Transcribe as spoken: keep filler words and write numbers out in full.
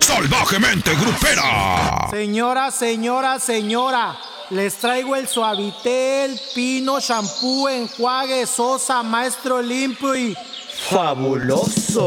salvajemente grupera. Señora, señora, señora, les traigo el Suavitel, Pino, shampoo, enjuague, sosa, maestro limpio y... ¡fabuloso!